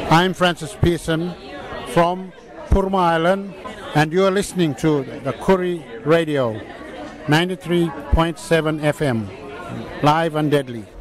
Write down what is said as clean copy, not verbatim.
I'm Francis Pearson from Purma Island, and you are listening to the Kuri Radio 93.7 FM, live and deadly.